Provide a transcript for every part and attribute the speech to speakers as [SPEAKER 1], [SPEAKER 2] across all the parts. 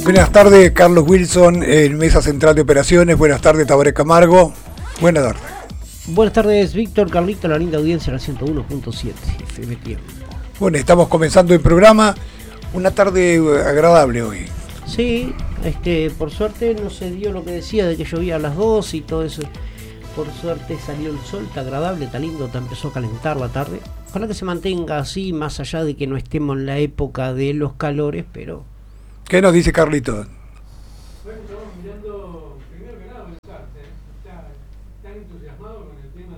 [SPEAKER 1] Buenas tardes, Carlos Wilson, en Mesa Central de Operaciones. Buenas tardes, Tabaré Camargo. Buenas tardes.
[SPEAKER 2] Buenas tardes, Víctor, Carlito, la linda audiencia, la 101.7 FM Tiempo.
[SPEAKER 1] Bueno, estamos comenzando el programa. Una tarde agradable hoy.
[SPEAKER 2] Sí, por suerte no se dio lo que decía de que llovía a las 2 y todo eso. Por suerte salió el sol, está agradable, está lindo, está empezó a calentar la tarde. Ojalá que se mantenga así, más allá de que no estemos en la época de los calores, pero...
[SPEAKER 1] ¿Qué nos dice Carlito?
[SPEAKER 3] Bueno, estamos mirando, primero que nada, buenas tardes. ¿Están entusiasmados con el tema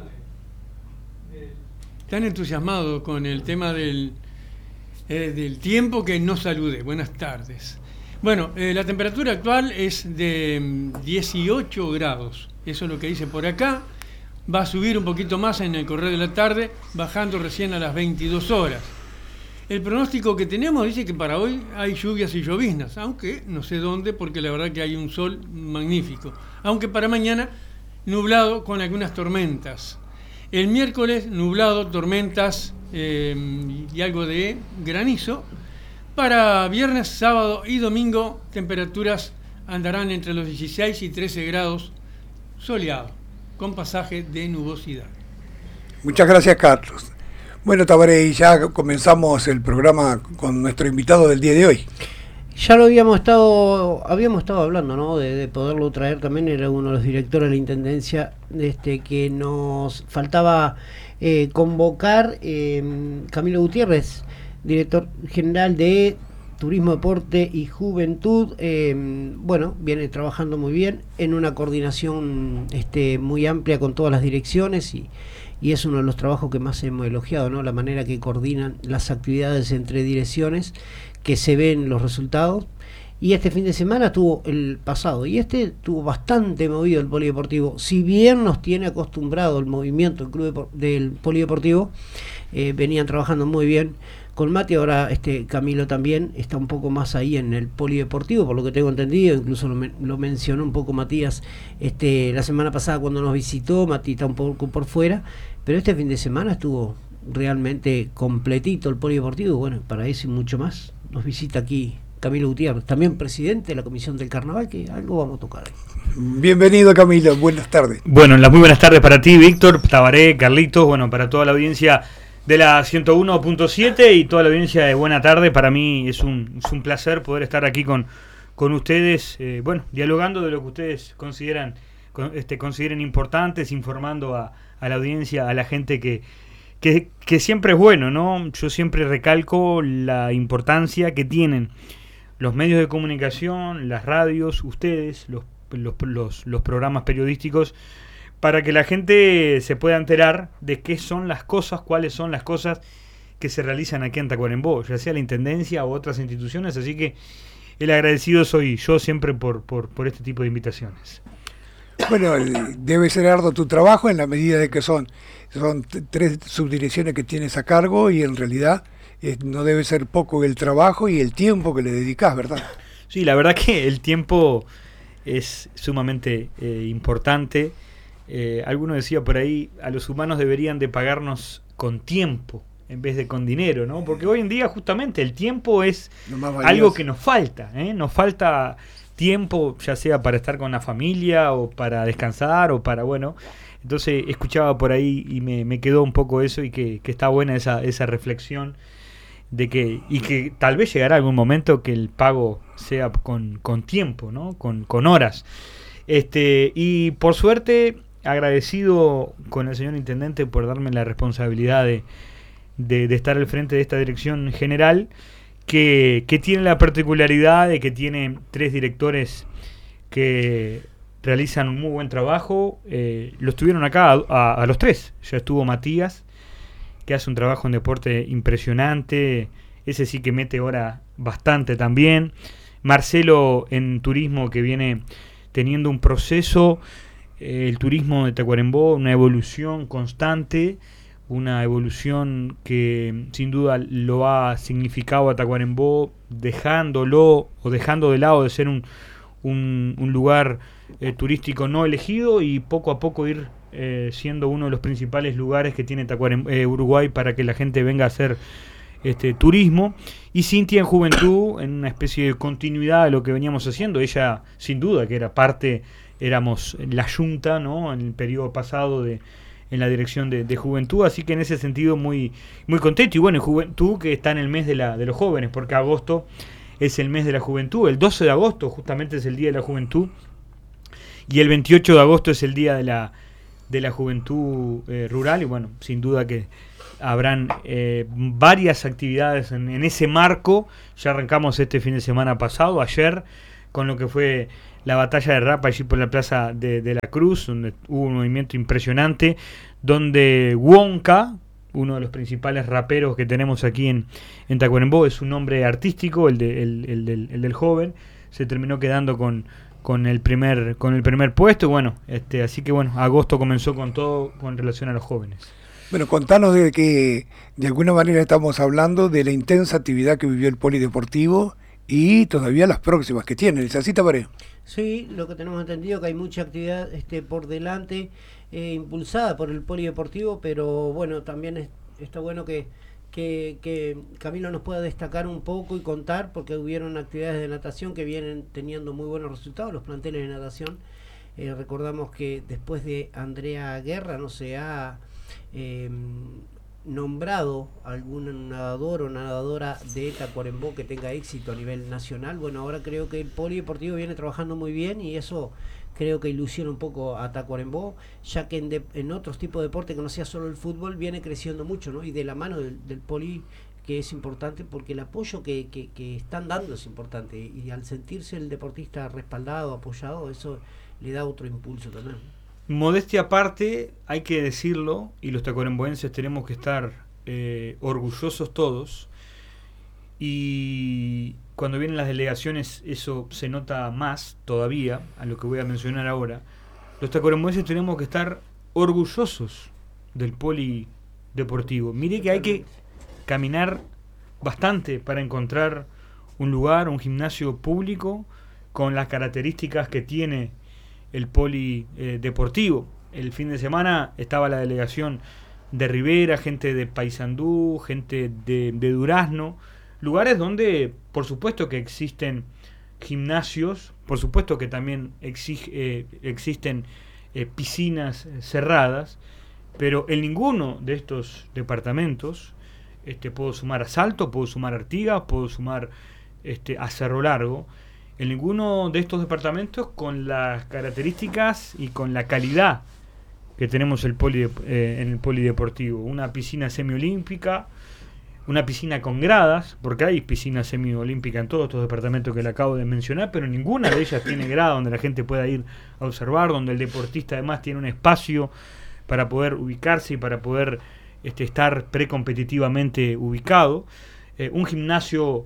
[SPEAKER 3] ¿Están entusiasmados con el tema del tiempo que nos salude? Buenas tardes. Bueno, la temperatura actual es de 18 grados. Eso es lo que dice por acá. Va a subir un poquito más en el correr de la tarde, bajando recién a las 22 horas. El pronóstico que tenemos dice que para hoy hay lluvias y lloviznas, aunque no sé dónde, porque la verdad que hay un sol magnífico. Aunque para mañana, nublado con algunas tormentas. El miércoles, nublado, tormentas y algo de granizo. Para viernes, sábado y domingo, temperaturas andarán entre los 16 y 13 grados, soleado, con pasaje de nubosidad.
[SPEAKER 1] Muchas gracias, Carlos. Bueno, Tabaré, ya comenzamos el programa con nuestro invitado del día de hoy.
[SPEAKER 2] Ya lo habíamos estado hablando, ¿no? De poderlo traer también. Era uno de los directores de la Intendencia, que nos faltaba convocar. Camilo Gutiérrez, director general de Turismo, Deporte y Juventud. Viene trabajando muy bien en una coordinación muy amplia con todas las direcciones y es uno de los trabajos que más hemos elogiado, ¿no? La manera que coordinan las actividades entre direcciones, que se ven los resultados. Y este fin de semana estuvo el pasado, y estuvo bastante movido el polideportivo. Si bien nos tiene acostumbrado el movimiento del club del polideportivo, venían trabajando muy bien con Mati. Ahora Camilo también está un poco más ahí en el polideportivo, por lo que tengo entendido. Incluso lo mencionó un poco Matías la semana pasada cuando nos visitó. Mati está un poco por fuera, pero este fin de semana estuvo realmente completito el polideportivo. Bueno, para eso y mucho más nos visita aquí Camilo Gutiérrez, también presidente de la Comisión del Carnaval, que algo vamos a tocar ahí.
[SPEAKER 1] Bienvenido, Camilo, buenas tardes.
[SPEAKER 4] Bueno, las muy buenas tardes para ti, Víctor, Tabaré, Carlitos, bueno, para toda la audiencia de la 101.7 y toda la audiencia de Buena Tarde. Para mí es un placer poder estar aquí con ustedes, dialogando de lo que ustedes consideren importantes, informando a la audiencia, a la gente que siempre es bueno, ¿no? Yo siempre recalco la importancia que tienen los medios de comunicación, las radios, ustedes, los programas periodísticos, para que la gente se pueda enterar de qué son las cosas, cuáles son las cosas que se realizan aquí en Tacuarembó, ya sea la Intendencia u otras instituciones. Así que el agradecido soy yo siempre por este tipo de invitaciones.
[SPEAKER 1] Bueno, debe ser arduo tu trabajo en la medida de que son 3 subdirecciones que tienes a cargo, y en realidad no debe ser poco el trabajo y el tiempo que le dedicás, ¿verdad?
[SPEAKER 4] Sí, la verdad que el tiempo es sumamente importante. Alguno decía por ahí, a los humanos deberían de pagarnos con tiempo en vez de con dinero, ¿no? Porque hoy en día justamente el tiempo es algo que nos falta, nos falta tiempo, ya sea para estar con la familia o para descansar o para, entonces escuchaba por ahí y me quedó un poco eso, y que está buena esa reflexión de que tal vez llegará algún momento que el pago sea con tiempo, ¿no? Con horas. Y por suerte, agradecido con el señor intendente por darme la responsabilidad de estar al frente de esta dirección general, que tiene la particularidad de que tiene 3 directores que realizan un muy buen trabajo. Los tuvieron acá a los 3. Ya estuvo Matías, que hace un trabajo en deporte impresionante, ese sí que mete hora bastante también. Marcelo en turismo, que viene teniendo un proceso, el turismo de Tacuarembó, una evolución constante, una evolución que sin duda lo ha significado a Tacuarembó, dejando de lado de ser un lugar turístico no elegido, y poco a poco ir siendo uno de los principales lugares que tiene Uruguay para que la gente venga a hacer turismo, y Cintia en juventud, en una especie de continuidad de lo que veníamos haciendo. Ella, sin duda, que era parte, éramos la Junta, ¿no?, en el periodo pasado en la dirección de juventud, así que en ese sentido muy, muy contento. Y bueno, en juventud, que está en el mes de los jóvenes, porque agosto es el mes de la juventud. El 12 de agosto justamente es el Día de la Juventud, y el 28 de agosto es el Día de la Juventud Rural. Y bueno, sin duda que habrán varias actividades en ese marco. Ya arrancamos este fin de semana pasado, ayer, con lo que fue la batalla de rap allí por la Plaza de la Cruz, donde hubo un movimiento impresionante, donde Wonka, uno de los principales raperos que tenemos aquí en Tacuarembó, es un nombre artístico, el del joven, se terminó quedando con el primer puesto. Bueno, así que bueno, agosto comenzó con todo con relación a los jóvenes.
[SPEAKER 1] Bueno, contanos de que de alguna manera estamos hablando de la intensa actividad que vivió el Polideportivo y todavía las próximas que tiene. ¿Es así, Tabaré?
[SPEAKER 2] Sí, lo que tenemos entendido que hay mucha actividad por delante, impulsada por el Polideportivo, pero bueno, también está bueno que Camilo nos pueda destacar un poco y contar, porque hubieron actividades de natación que vienen teniendo muy buenos resultados, los planteles de natación. Recordamos que después de Andrea Guerra no se ha nombrado algún nadador o nadadora de Tacuarembó que tenga éxito a nivel nacional. Bueno, ahora creo que el Polideportivo viene trabajando muy bien, y eso creo que ilusiona un poco a Tacuarembó, ya que en otros tipos de deporte que no sea solo el fútbol viene creciendo mucho, ¿no? Y de la mano del Poli, que es importante, porque el apoyo que están dando es importante, y al sentirse el deportista respaldado, apoyado, eso le da otro impulso también.
[SPEAKER 4] Modestia aparte, hay que decirlo, y los tacuaremboenses tenemos que estar orgullosos todos, y cuando vienen las delegaciones eso se nota más todavía, a lo que voy a mencionar ahora. Los tacuaremboenses tenemos que estar orgullosos del Polideportivo. Mire que hay que caminar bastante para encontrar un lugar, un gimnasio público con las características que tiene el Polideportivo. El fin de semana estaba la delegación de Rivera, gente de Paysandú, gente de Durazno, lugares donde por supuesto que existen gimnasios, por supuesto que también existen piscinas cerradas, pero en ninguno de estos departamentos puedo sumar a Salto, puedo sumar a Artigas, puedo sumar a Cerro Largo. En ninguno de estos departamentos con las características y con la calidad que tenemos en el Polideportivo. Una piscina semiolímpica, una piscina con gradas, porque hay piscinas semiolímpicas en todos estos departamentos que le acabo de mencionar, pero ninguna de ellas tiene grada donde la gente pueda ir a observar, donde el deportista además tiene un espacio para poder ubicarse y para poder estar precompetitivamente ubicado. Un gimnasio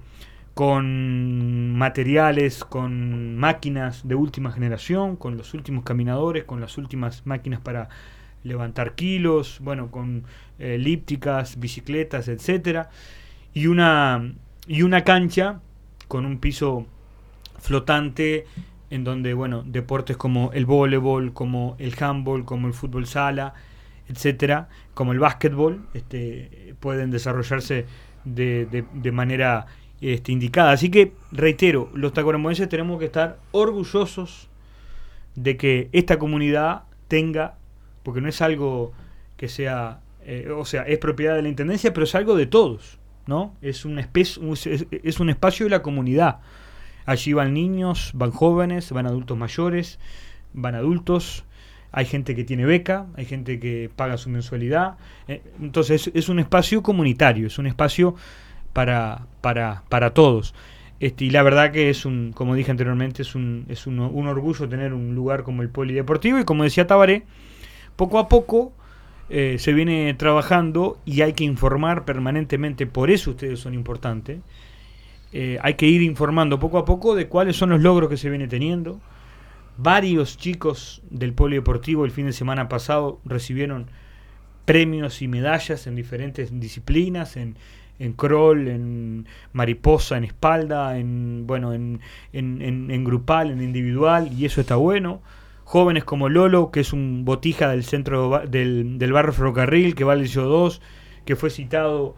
[SPEAKER 4] con materiales, con máquinas de última generación, con los últimos caminadores, con las últimas máquinas para levantar kilos, bueno, con elípticas, bicicletas, etcétera, y una cancha con un piso flotante en donde, bueno, deportes como el voleibol, como el handball, como el fútbol sala, etcétera, como el básquetbol, pueden desarrollarse de manera indicada. Así que, reitero, los tacuaremboenses tenemos que estar orgullosos de que esta comunidad tenga, porque no es algo que sea, es propiedad de la Intendencia, pero es algo de todos, ¿no? Es un espacio de la comunidad. Allí van niños, van jóvenes, van adultos mayores, van adultos, hay gente que tiene beca, hay gente que paga su mensualidad. Entonces es un espacio comunitario, es un espacio para todos. Y la verdad que como dije anteriormente, es un orgullo tener un lugar como el Polideportivo, y como decía Tabaré, poco a poco se viene trabajando y hay que informar permanentemente, por eso ustedes son importantes. Hay que ir informando poco a poco de cuáles son los logros que se viene teniendo. Varios chicos del Polideportivo el fin de semana pasado recibieron premios y medallas en diferentes disciplinas, en crawl, en mariposa, en espalda, en grupal, en individual, y eso está bueno. Jóvenes como Lolo, que es un botija del centro del barrio Ferrocarril, que va al Liceo 2, que fue citado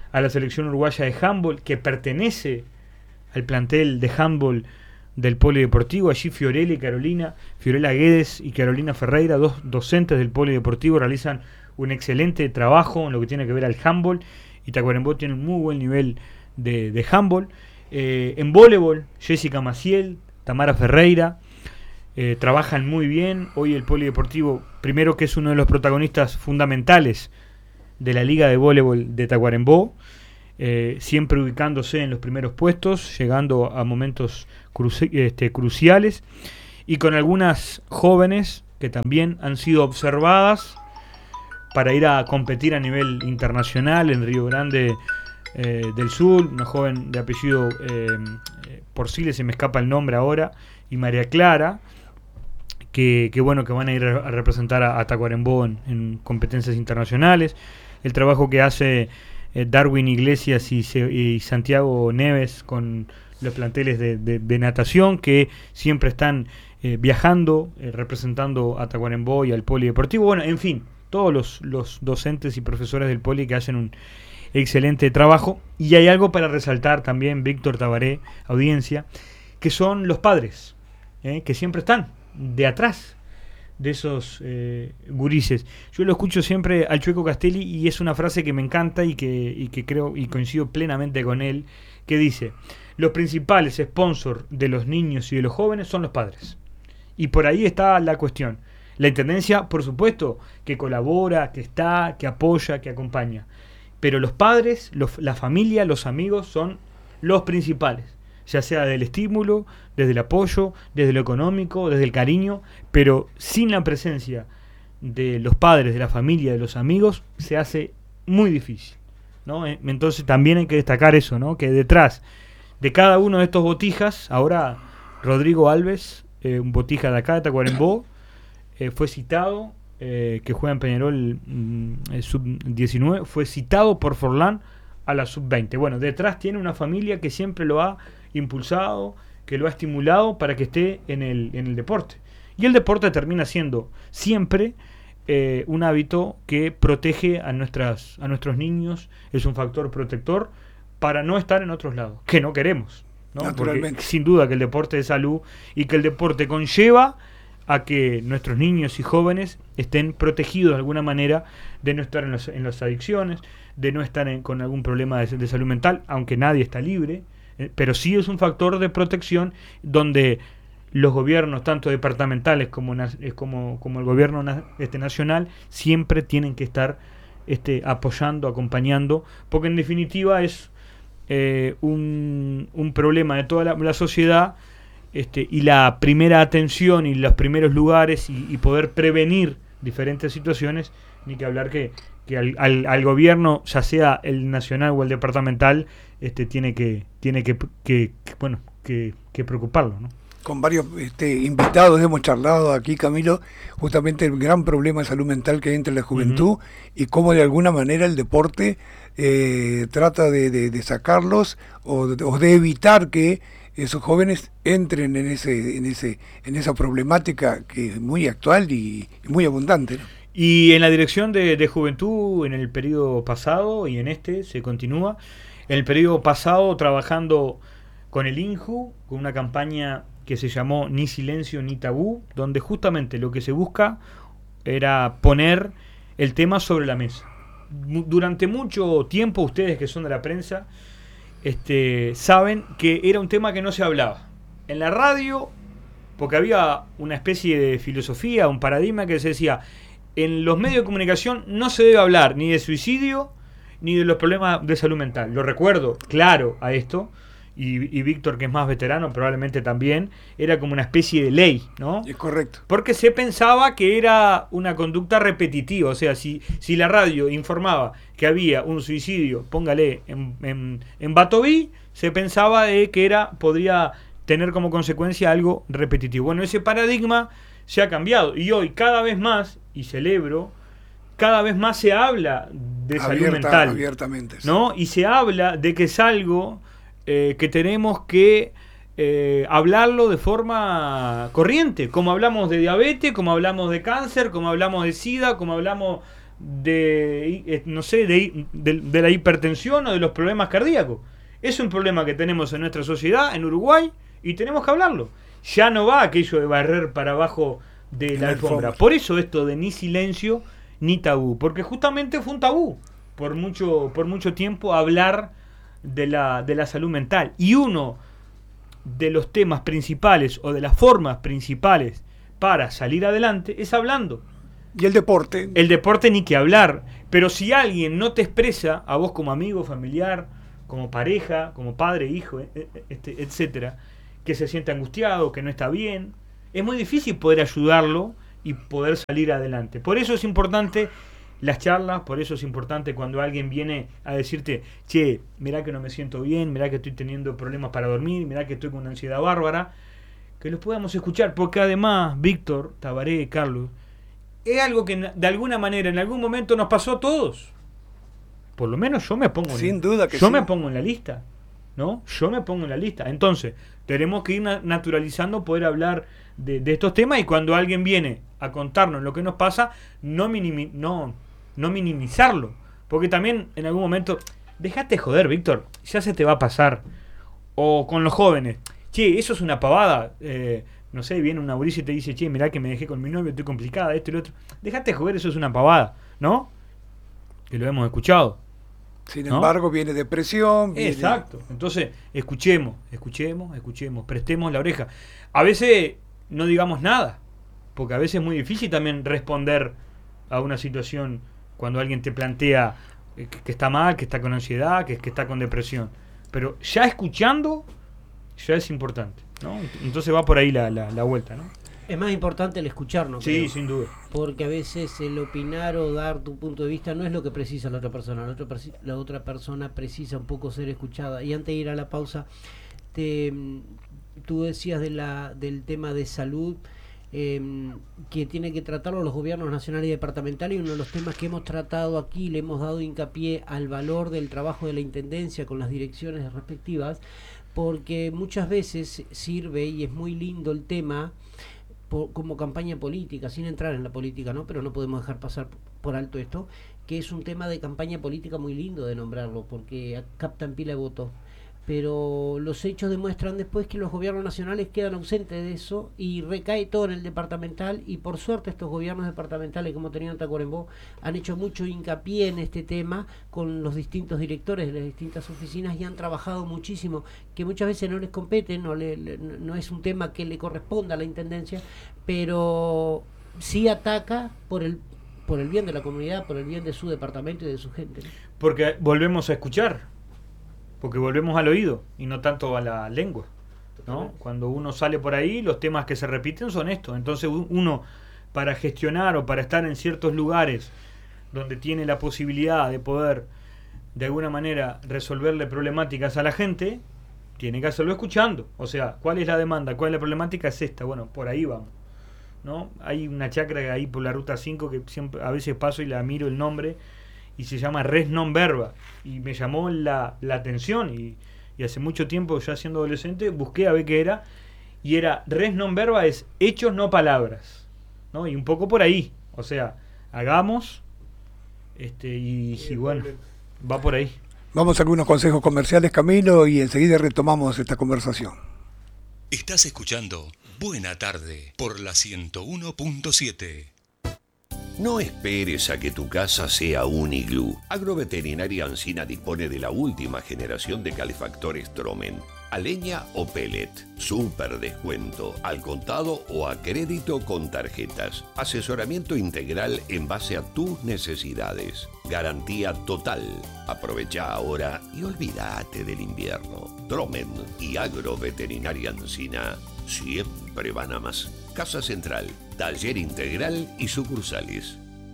[SPEAKER 4] a la selección uruguaya de handball, que pertenece al plantel de handball del Polideportivo. Allí Fiorella Guedes y Carolina Ferreira, dos docentes del Polideportivo, realizan un excelente trabajo en lo que tiene que ver al handball, y Tacuarembó tiene un muy buen nivel de handball. En voleibol, Jessica Maciel, Tamara Ferreira, trabajan muy bien. Hoy el Polideportivo, primero, que es uno de los protagonistas fundamentales de la Liga de Voleibol de Tacuarembó, siempre ubicándose en los primeros puestos, llegando a momentos cruciales, y con algunas jóvenes que también han sido observadas para ir a competir a nivel internacional en Río Grande del Sur. Una joven de apellido Porciles, se me escapa el nombre ahora, y María Clara, que van a ir a representar a Tacuarembó en competencias internacionales. El trabajo que hace Darwin Iglesias y Santiago Neves con los planteles de natación, que siempre están viajando, representando a Tacuarembó y al Polideportivo. Bueno, en fin, todos los docentes y profesores del Poli que hacen un excelente trabajo. Y hay algo para resaltar también, Víctor, Tabaré, audiencia, que son los padres, que siempre están de atrás de esos gurises. Yo lo escucho siempre al Chueco Castelli, y es una frase que me encanta y que creo y coincido plenamente con él, que dice: los principales sponsors de los niños y de los jóvenes son los padres. Y por ahí está la cuestión. La intendencia, por supuesto, que colabora, que está, que apoya, que acompaña. Pero los padres, la familia, los amigos son los principales. Ya sea del estímulo, desde el apoyo, desde lo económico, desde el cariño, pero sin la presencia de los padres, de la familia, de los amigos, se hace muy difícil, ¿no? Entonces también hay que destacar eso, ¿no? Que detrás de cada uno de estos botijas, ahora Rodrigo Alves, un botija de acá de Tacuarembó, fue citado, que juega en Peñarol sub-19, fue citado por Forlán a la sub-20. Bueno, detrás tiene una familia que siempre lo ha impulsado, que lo ha estimulado para que esté en el deporte. Y el deporte termina siendo siempre un hábito que protege a nuestros niños, es un factor protector para no estar en otros lados, que no queremos, ¿no? Porque sin duda que el deporte es salud, y que el deporte conlleva a que nuestros niños y jóvenes estén protegidos de alguna manera de no estar en las adicciones, de no estar con algún problema de salud mental, aunque nadie está libre, pero sí es un factor de protección donde los gobiernos, tanto departamentales como el gobierno nacional, siempre tienen que estar apoyando, acompañando, porque en definitiva es un problema de toda la sociedad, y la primera atención y los primeros lugares y poder prevenir diferentes situaciones, ni que hablar que al gobierno, ya sea el nacional o el departamental, tiene que preocuparlo, ¿no?
[SPEAKER 1] Con varios invitados hemos charlado aquí, Camilo, justamente el gran problema de salud mental que hay entre la juventud, y cómo de alguna manera el deporte trata de sacarlos o de evitar que esos jóvenes entren en esa problemática que es muy actual y muy abundante, ¿no?
[SPEAKER 4] Y en la dirección de juventud, en el periodo pasado y en se continúa. En el periodo pasado trabajando con el INJU, con una campaña que se llamó Ni Silencio ni Tabú, donde justamente lo que se busca era poner el tema sobre la mesa. Durante mucho tiempo, ustedes que son de la prensa, saben que era un tema que no se hablaba en la radio, porque había una especie de filosofía, un paradigma que se decía: en los medios de comunicación no se debe hablar ni de suicidio ni de los problemas de salud mental. Lo recuerdo claro a esto, y Víctor, que es más veterano, probablemente también, era como una especie de ley, ¿no? Es correcto. Porque se pensaba que era una conducta repetitiva, o sea, si la radio informaba que había un suicidio, póngale, en Batoví, se pensaba de que podría tener como consecuencia algo repetitivo. Bueno, ese paradigma se ha cambiado, y hoy cada vez más, y celebro, cada vez más se habla de salud mental, abiertamente, ¿no? Y se habla de que es algo que tenemos que hablarlo de forma corriente, como hablamos de diabetes, como hablamos de cáncer, como hablamos de SIDA, como hablamos de la hipertensión o de los problemas cardíacos. Es un problema que tenemos en nuestra sociedad, en Uruguay, y tenemos que hablarlo. Ya no va aquello de barrer para abajo de la alfombra. Por eso esto de ni silencio ni tabú, porque justamente fue un tabú por mucho tiempo hablar de la salud mental. Y uno de los temas principales o de las formas principales para salir adelante es hablando.
[SPEAKER 1] Y el deporte.
[SPEAKER 4] El deporte ni que hablar. Pero si alguien no te expresa, a vos como amigo, familiar, como pareja, como padre, hijo, etcétera, que se siente angustiado, que no está bien, es muy difícil poder ayudarlo y poder salir adelante. Por eso es importante las charlas, por eso es importante cuando alguien viene a decirte, che, mirá que no me siento bien, mirá que estoy teniendo problemas para dormir, mirá que estoy con una ansiedad bárbara, que los podamos escuchar, porque además, Víctor, Tabaré, Carlos, es algo que de alguna manera, en algún momento nos pasó a todos. Por lo menos yo me pongo me pongo en la lista, ¿no? Yo me pongo en la lista. Entonces, tenemos que ir naturalizando poder hablar de estos temas, y cuando alguien viene a contarnos lo que nos pasa, no minimizarlo. Porque también en algún momento, dejate joder, Víctor, ya se te va a pasar. O con los jóvenes, che, eso es una pavada. No sé, viene una gurisa y te dice, che, mirá que me dejé con mi novio, estoy complicada, esto y lo otro. Dejate joder, eso es una pavada, ¿no? Que lo hemos escuchado.
[SPEAKER 1] Sin embargo, viene depresión.
[SPEAKER 4] Exacto. Entonces, escuchemos, prestemos la oreja. A veces no digamos nada, porque a veces es muy difícil también responder a una situación cuando alguien te plantea que está mal, que está con ansiedad, que está con depresión. Pero ya escuchando, ya es importante, ¿no? Entonces va por ahí la vuelta, ¿no?
[SPEAKER 2] Es más importante el escucharnos.
[SPEAKER 4] Sí,
[SPEAKER 2] creo,
[SPEAKER 4] sin duda.
[SPEAKER 2] porque a veces el opinar o dar tu punto de vista no es lo que precisa la otra persona. La otra persona precisa un poco ser escuchada. Y antes de ir a la pausa, tú decías del tema de salud, que tiene que tratarlo los gobiernos nacionales y departamentales, y uno de los temas que hemos tratado aquí, le hemos dado hincapié al valor del trabajo de la Intendencia con las direcciones respectivas, porque muchas veces sirve, y es muy lindo el tema, como campaña política, sin entrar en la política, ¿no? Pero no podemos dejar pasar por alto esto, que es un tema de campaña política muy lindo de nombrarlo, porque captan pila de votos. Pero los hechos demuestran después que los gobiernos nacionales quedan ausentes de eso y recae todo en el departamental, y por suerte estos gobiernos departamentales, como tenían Tacuarembó, han hecho mucho hincapié en este tema con los distintos directores de las distintas oficinas, y han trabajado muchísimo, que muchas veces no les compete, no es un tema que le corresponda a la Intendencia, pero sí ataca por el bien de la comunidad, por el bien de su departamento y de su gente, ¿no?
[SPEAKER 4] Porque volvemos a escuchar, porque volvemos al oído y no tanto a la lengua, ¿no? Cuando uno sale por ahí, los temas que se repiten son estos. Entonces uno, para gestionar o para estar en ciertos lugares donde tiene la posibilidad de poder de alguna manera resolverle problemáticas a la gente, tiene que hacerlo escuchando. O sea, ¿cuál es la demanda? ¿Cuál es la problemática? Es esta. Bueno, por ahí vamos, ¿no? Hay una chacra ahí por la ruta 5 que siempre, a veces paso y la miro el nombre, y se llama Res Non Verba, y me llamó la atención, y hace mucho tiempo, ya siendo adolescente, busqué a ver qué era, y era Res Non Verba, es hechos no palabras, ¿no? Y un poco por ahí, o sea, hagamos, y bueno, va por ahí.
[SPEAKER 1] Vamos a algunos consejos comerciales, Camilo, y enseguida retomamos esta conversación.
[SPEAKER 5] Estás escuchando Buena Tarde por la 101.7.
[SPEAKER 6] No esperes a que tu casa sea un iglú. Agroveterinaria Ancina dispone de la última generación de calefactores Tromen. A leña o pellet. Súper descuento. Al contado o a crédito con tarjetas. Asesoramiento integral en base a tus necesidades. Garantía total. Aprovecha ahora y olvídate del invierno. Tromen y Agroveterinaria Ancina siempre van a más. Casa Central, taller integral y sucursales.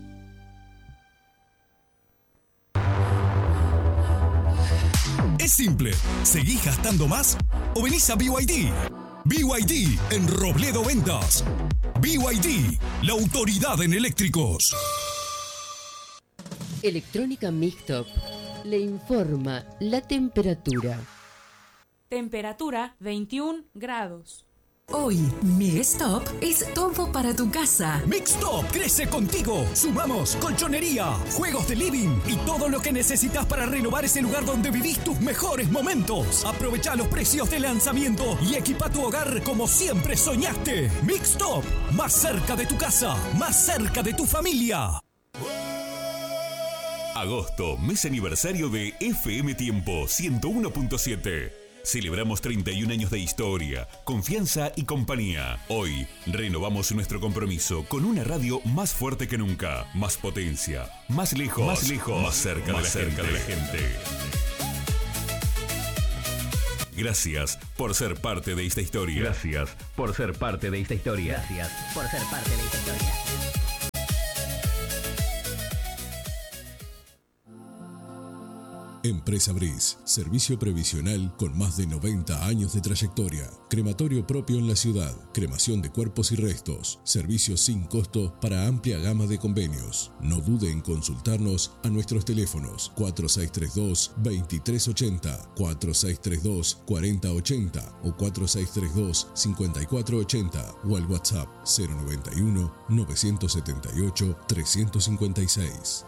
[SPEAKER 5] Es simple, ¿seguís gastando más o venís a BYD? BYD en Robledo Ventas. BYD, la autoridad en eléctricos.
[SPEAKER 7] Electrónica Mixtop le informa la temperatura.
[SPEAKER 8] Temperatura 21 grados. Hoy, Mi Stop es todo para tu casa.
[SPEAKER 5] Mixtop crece contigo. Sumamos colchonería, juegos de living y todo lo que necesitas para renovar ese lugar donde vivís tus mejores momentos. Aprovecha los precios de lanzamiento y equipa tu hogar como siempre soñaste. Mixtop, más cerca de tu casa, más cerca de tu familia.
[SPEAKER 9] Agosto, mes aniversario de FM Tiempo 101.7. Celebramos 31 años de historia, confianza y compañía. Hoy renovamos nuestro compromiso con una radio más fuerte que nunca, más potencia, más lejos, más cerca de la gente. Gracias por ser parte de esta historia. Gracias por ser parte de esta historia.
[SPEAKER 10] Gracias por ser parte de esta historia.
[SPEAKER 11] Empresa Briz, servicio previsional con más de 90 años de trayectoria. Crematorio propio en la ciudad, cremación de cuerpos y restos, servicios sin costo para amplia gama de convenios. No dude en consultarnos a nuestros teléfonos 4632-2380, 4632-4080 o 4632-5480 o al WhatsApp 091-978-356.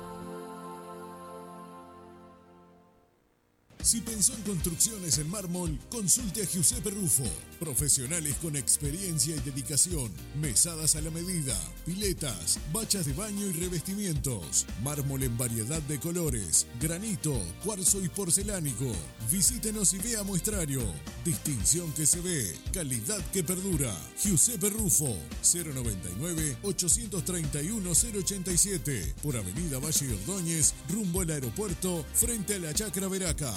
[SPEAKER 11] Si pensó en construcciones en mármol, consulte a Giuseppe Rufo. Profesionales con experiencia y dedicación. Mesadas a la medida, piletas, bachas de baño y revestimientos. Mármol en variedad de colores, granito, cuarzo y porcelánico. Visítenos y vea muestrario. Distinción que se ve, calidad que perdura. Giuseppe Rufo, 099-831-087. Por Avenida Valle de Ordóñez, rumbo al aeropuerto, frente a la Chacra Veraca.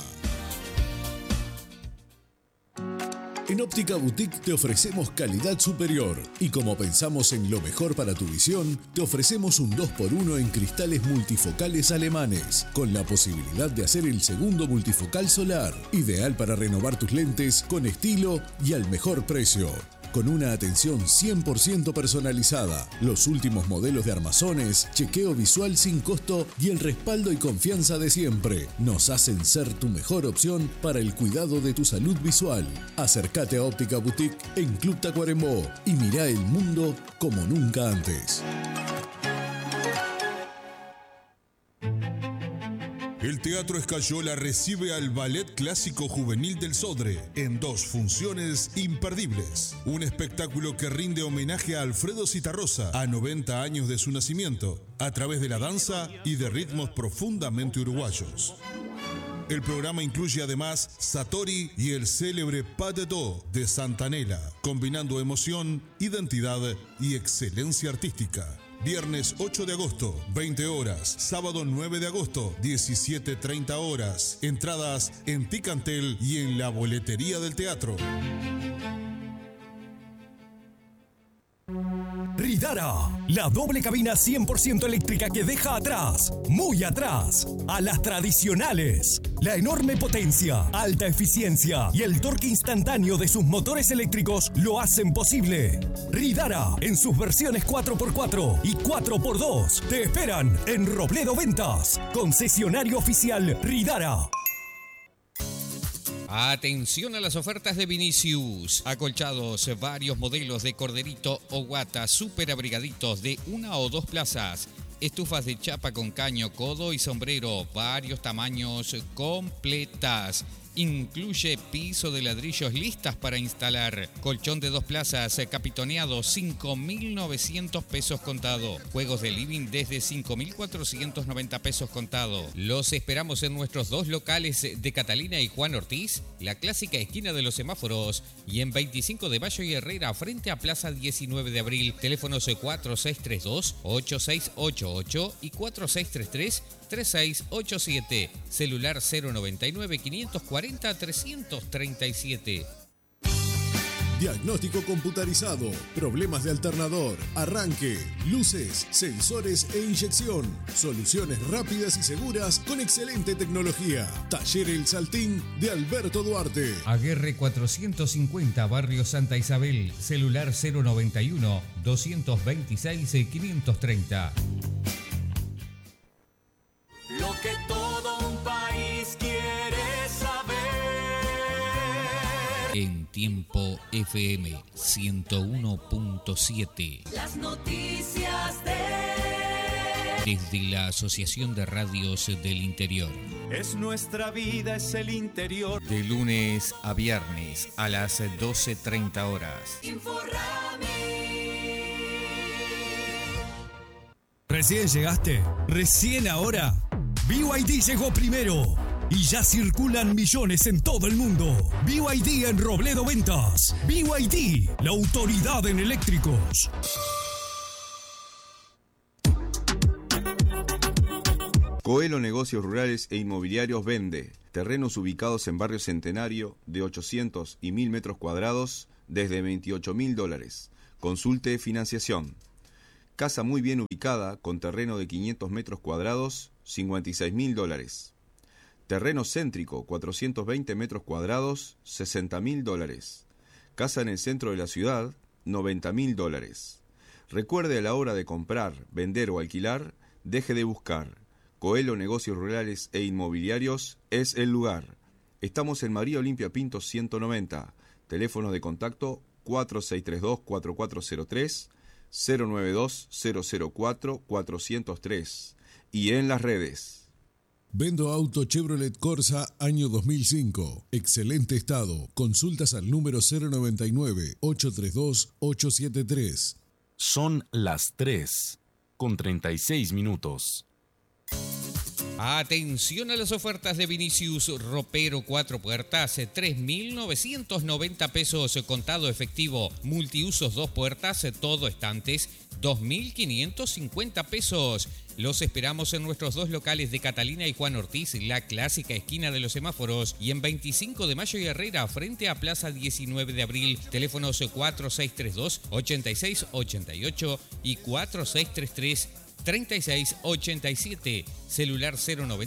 [SPEAKER 11] En Óptica Boutique te ofrecemos calidad superior y como pensamos en lo mejor para tu visión, te ofrecemos un 2x1 en cristales multifocales alemanes, con la posibilidad de hacer el segundo multifocal solar, ideal para renovar tus lentes con estilo y al mejor precio. Con una atención 100% personalizada, los últimos modelos de armazones, chequeo visual sin costo y el respaldo y confianza de siempre nos hacen ser tu mejor opción para el cuidado de tu salud visual. Acércate a Óptica Boutique en Club Tacuarembó y mirá el mundo como nunca antes.
[SPEAKER 12] El Teatro Escayola recibe al Ballet Clásico Juvenil del Sodre en 2 funciones imperdibles. Un espectáculo que rinde homenaje a Alfredo Zitarrosa a 90 años de su nacimiento, a través de la danza y de ritmos profundamente uruguayos. El programa incluye además Satori y el célebre Pas de Dos de Santanella, combinando emoción, identidad y excelencia artística. Viernes 8 de agosto, 20 horas. Sábado 9 de agosto, 17:30 horas. Entradas en Ticantel y en la boletería del teatro.
[SPEAKER 5] Ridara, la doble cabina 100% eléctrica que deja atrás, muy atrás, a las tradicionales. La enorme potencia, alta eficiencia y el torque instantáneo de sus motores eléctricos lo hacen posible. Ridara, en sus versiones 4x4 y 4x2, te esperan en Robledo Ventas, concesionario oficial Ridara.
[SPEAKER 13] Atención a las ofertas de Vinicius. Acolchados, varios modelos de corderito o guata, super abrigaditos de 1 o 2 plazas. Estufas de chapa con caño, codo y sombrero, varios tamaños, completas. Incluye piso de ladrillos listas para instalar. Colchón de 2 plazas, capitoneado, 5.900 pesos contado. Juegos de living desde 5.490 pesos contado. Los esperamos en nuestros 2 locales de Catalina y Juan Ortiz, la clásica esquina de los semáforos, y en 25 de Mayo y Herrera, frente a Plaza 19 de Abril. Teléfonos 4632-8688 y 4633-3687. Celular 099-540-337.
[SPEAKER 11] Diagnóstico computarizado, problemas de alternador, arranque, luces, sensores e inyección. Soluciones rápidas y seguras con excelente tecnología. Taller El Saltín de Alberto Duarte.
[SPEAKER 14] Aguerre 450, Barrio Santa Isabel. Celular 091-226-530.
[SPEAKER 15] Lo que todo un país quiere saber.
[SPEAKER 13] En Tiempo FM 101.7.
[SPEAKER 8] Las noticias
[SPEAKER 13] desde la Asociación de Radios del Interior.
[SPEAKER 15] Es nuestra vida, es el interior.
[SPEAKER 13] De lunes a viernes a las 12:30 horas.
[SPEAKER 5] ¿Recién llegaste? ¿Recién ahora? BYD llegó primero y ya circulan millones en todo el mundo. BYD en Robledo Ventas. BYD, la autoridad en eléctricos.
[SPEAKER 16] Coelho Negocios Rurales e Inmobiliarios vende terrenos ubicados en Barrio Centenario de 800 y 1000 metros cuadrados desde $28.000. Consulte financiación. Casa muy bien ubicada con terreno de 500 metros cuadrados, $56.000. Terreno céntrico, 420 metros cuadrados, $60.000. Casa en el centro de la ciudad, $90.000. Recuerde, a la hora de comprar, vender o alquilar, deje de buscar. Coelho Negocios Rurales e Inmobiliarios es el lugar. Estamos en María Olimpia Pinto 190. Teléfonos de contacto 4632-4403, 092-004-403. Y en las redes.
[SPEAKER 11] Vendo auto Chevrolet Corsa año 2005. Excelente estado. Consultas al número 099-832-873.
[SPEAKER 17] Son las 3:36.
[SPEAKER 13] Atención a las ofertas de Vinicius Ropero 4 puertas, 3.990 pesos contado efectivo. Multiusos 2 puertas, todo estantes, 2.550 pesos. Los esperamos en nuestros 2 locales de Catalina y Juan Ortiz, la clásica esquina de los semáforos, y en 25 de Mayo y Herrera, frente a Plaza 19 de Abril. Teléfonos 4632-8688 y 4633-3687. Celular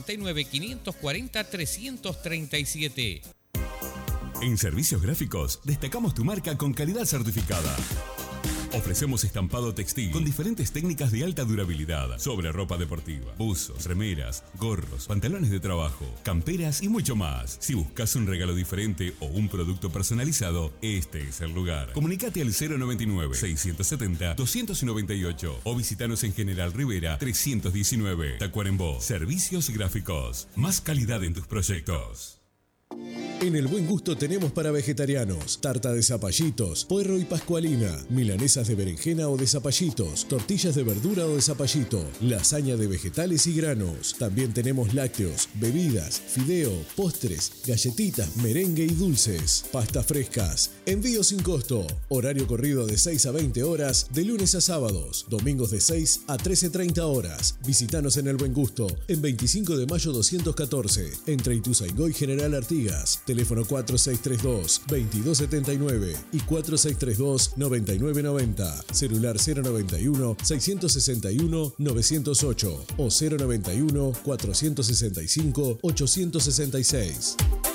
[SPEAKER 13] 099-540-337.
[SPEAKER 9] En Servicios Gráficos destacamos tu marca con calidad certificada. Ofrecemos estampado textil con diferentes técnicas de alta durabilidad sobre ropa deportiva, buzos, remeras, gorros, pantalones de trabajo, camperas y mucho más. Si buscas un regalo diferente o un producto personalizado, este es el lugar. Comunicate al 099-670-298 o visitanos en General Rivera 319, Tacuarembó. Servicios Gráficos, más calidad en tus proyectos.
[SPEAKER 11] En El Buen Gusto tenemos para vegetarianos tarta de zapallitos, puerro y pascualina, milanesas de berenjena o de zapallitos, tortillas de verdura o de zapallito, lasaña de vegetales y granos. También tenemos lácteos, bebidas, fideo, postres, galletitas, merengue y dulces, pastas frescas. Envío sin costo. Horario corrido de 6 a 20 horas de lunes a sábados, domingos de 6 a 13:30 horas. Visítanos en El Buen Gusto en 25 de Mayo 214, entre Ituzaingó y General Artigas. Teléfono 4632-2279 y 4632-9990. Celular 091-661-908 o 091-465-866.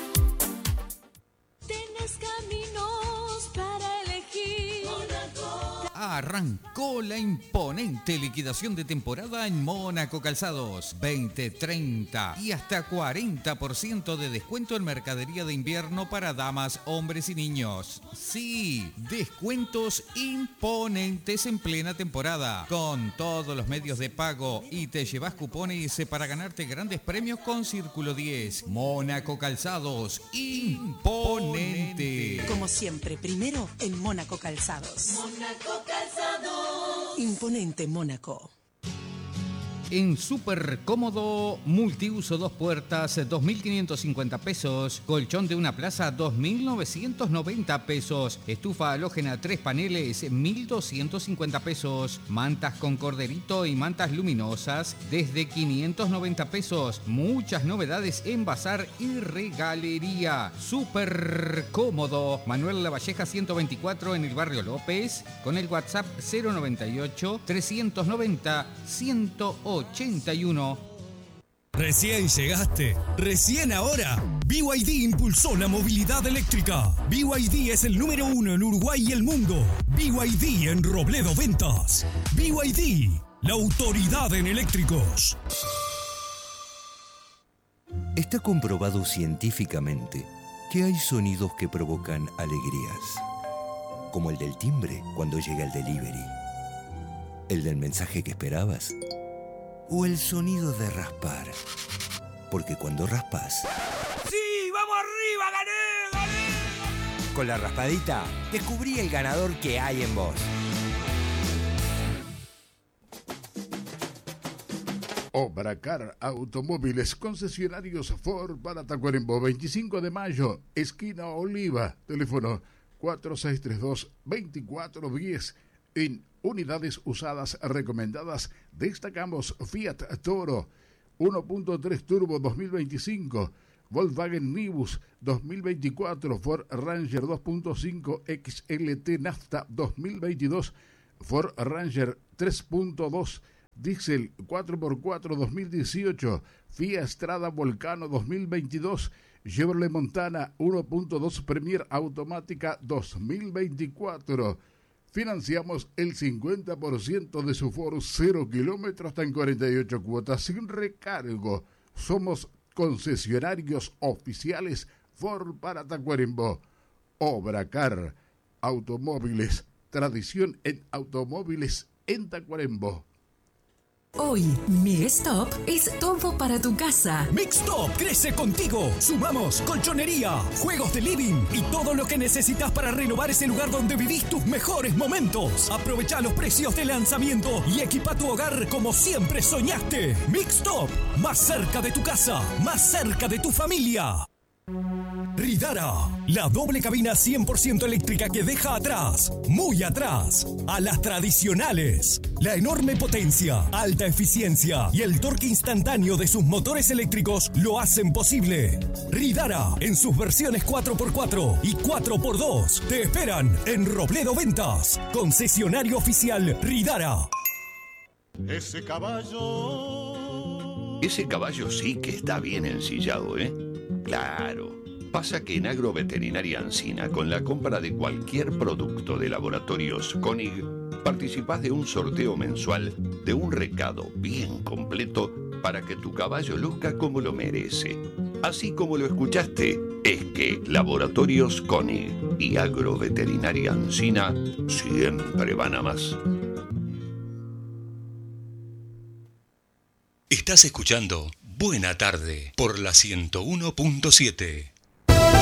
[SPEAKER 13] Arrancó la imponente liquidación de temporada en Mónaco Calzados. 20, 30 y hasta 40% de descuento en mercadería de invierno para damas, hombres y niños. Sí, descuentos imponentes en plena temporada, con todos los medios de pago, y te llevas cupones para ganarte grandes premios con Círculo 10. Mónaco Calzados, imponente.
[SPEAKER 18] Como siempre, primero en Mónaco Calzados.
[SPEAKER 8] Mónaco Calzados.
[SPEAKER 18] Imponente Mónaco.
[SPEAKER 13] En Súper Cómodo, multiuso 2 puertas, 2.550 pesos. Colchón de una plaza, 2.990 pesos. Estufa halógena 3 paneles, 1.250 pesos. Mantas con corderito y mantas luminosas, desde 590 pesos. Muchas novedades en bazar y regalería. Súper Cómodo. Manuel Lavalleja 124 en el barrio López, con el WhatsApp 098-390-181.
[SPEAKER 5] Recién llegaste, recién ahora. BYD impulsó la movilidad eléctrica. BYD es el número 1 en Uruguay y el mundo. BYD en Robledo Ventas. BYD, la autoridad en eléctricos.
[SPEAKER 19] Está comprobado científicamente
[SPEAKER 17] que hay sonidos que provocan alegrías, como el del timbre cuando llega el delivery, el del mensaje que esperabas, o el sonido de raspar, porque cuando raspas...
[SPEAKER 19] ¡Sí! ¡Vamos arriba! ¡Gané! ¡Gané!
[SPEAKER 17] Con la raspadita, descubrí el ganador que hay en vos.
[SPEAKER 20] Obracar Automóviles, concesionarios Ford para Tacuarembó, 25 de mayo, esquina Oliva, teléfono 4632-2410. En unidades usadas recomendadas destacamos Fiat Toro 1.3 Turbo 2025, Volkswagen Nibus 2024, Ford Ranger 2.5 XLT Nafta 2022, Ford Ranger 3.2 Diesel 4x4 2018, Fiat Strada Volcano 2022, Chevrolet Montana 1.2 Premier Automática 2024. Financiamos el 50% de su Ford 0 kilómetros hasta en 48 cuotas sin recargo. Somos concesionarios oficiales Ford para Tacuarembó. Obracar Automóviles, tradición en automóviles en Tacuarembó.
[SPEAKER 8] Hoy, Mixtop es todo para tu casa.
[SPEAKER 5] Mixtop crece contigo. Sumamos colchonería, juegos de living y todo lo que necesitas para renovar ese lugar donde vivís tus mejores momentos. Aprovecha los precios de lanzamiento y equipa tu hogar como siempre soñaste. Mixtop, más cerca de tu casa, más cerca de tu familia. Ridara, la doble cabina 100% eléctrica que deja atrás, muy atrás, a las tradicionales. La enorme potencia, alta eficiencia y el torque instantáneo de sus motores eléctricos lo hacen posible. Ridara, en sus versiones 4x4 y 4x2, te esperan en Robledo Ventas, concesionario oficial Ridara.
[SPEAKER 6] Ese caballo sí que está bien ensillado, ¿eh? Claro. Pasa que en Agroveterinaria Ancina, con la compra de cualquier producto de Laboratorios Koenig, participás de un sorteo mensual de un recado bien completo para que tu caballo luzca como lo merece. Así como lo escuchaste, es que Laboratorios Koenig y Agroveterinaria Ancina siempre van a más.
[SPEAKER 9] Estás escuchando Buena Tarde por la 101.7.